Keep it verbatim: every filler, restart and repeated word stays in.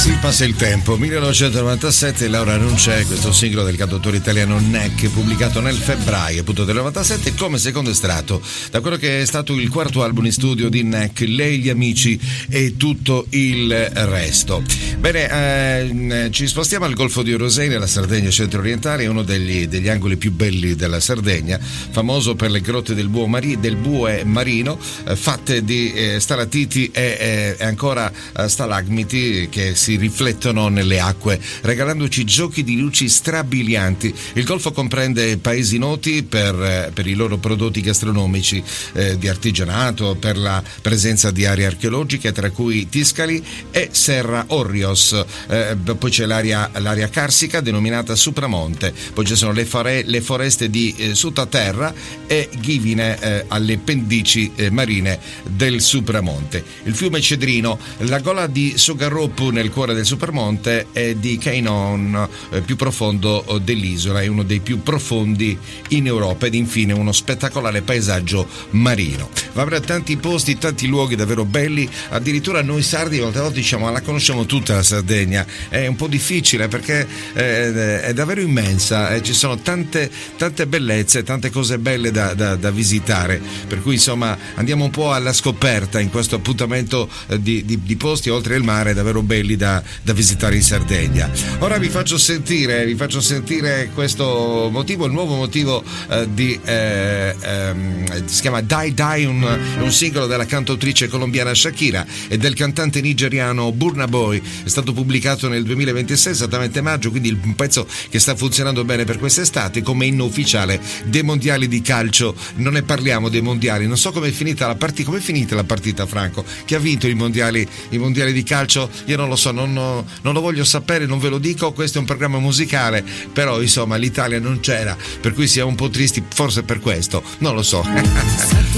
Sì, passa il tempo. millenovecentonovantasette, Laura non c'è, questo singolo del cantautore italiano Neck, pubblicato nel febbraio appunto del novantasette come secondo estratto da quello che è stato il quarto album in studio di Neck, Lei, gli amici e tutto il resto. Bene, eh, ci spostiamo al Golfo di Orosei, nella Sardegna centro-orientale, uno degli, degli angoli più belli della Sardegna, famoso per le grotte del Bue, Mari, del Bue Marino, eh, fatte di eh, stalatiti e, e ancora eh, stalagmiti che si riflettono nelle acque, regalandoci giochi di luci strabilianti. Il golfo comprende paesi noti per, per i loro prodotti gastronomici, eh, di artigianato, per la presenza di aree archeologiche, tra cui Tiscali e Serra Orrios. Eh, poi c'è l'area, l'area carsica denominata Supramonte, poi ci sono le, fore, le foreste di eh, Sutaterra e Ghivine eh, alle pendici eh, marine del Supramonte. Il fiume Cedrino, la gola di Sogarropu nel cuore del Supermonte è di Kainon, eh, più profondo dell'isola, è uno dei più profondi in Europa, ed infine uno spettacolare paesaggio marino. Va bene, tanti posti, tanti luoghi davvero belli, addirittura noi sardi volte a volte diciamo la conosciamo tutta la Sardegna, è un po' difficile perché eh, è davvero immensa, eh, ci sono tante, tante bellezze, tante cose belle da, da, da visitare, per cui insomma andiamo un po' alla scoperta in questo appuntamento eh, di, di, di posti oltre il mare davvero belli da, da visitare in Sardegna. Ora vi faccio sentire, vi faccio sentire questo motivo, il nuovo motivo eh, di eh, ehm, si chiama Die Die, un, un singolo della cantautrice colombiana Shakira e del cantante nigeriano Burna Boy. È stato pubblicato nel duemilaventisei, esattamente maggio, quindi un pezzo che sta funzionando bene per quest'estate come inno ufficiale dei mondiali di calcio. Non ne parliamo dei mondiali, non so come è finita la partita, come è finita la partita, Franco? Chi ha vinto i mondiali, i mondiali di calcio? Io non lo so, non, non lo voglio sapere, non ve lo dico, questo è un programma musicale, però insomma l'Italia non c'era, per cui siamo un po' tristi, forse per questo, non lo so.